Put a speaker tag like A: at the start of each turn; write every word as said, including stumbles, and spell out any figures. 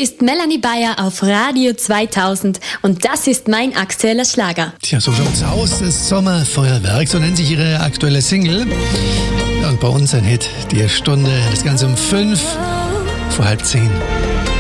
A: ist Melanie Beyer auf Radio zweitausend und das ist mein aktueller Schlager.
B: Tja, so schaut's aus. Das Sommerfeuerwerk, so nennt sich ihre aktuelle Single. Und bei uns ein Hit, die Stunde, das Ganze um fünf vor halb zehn.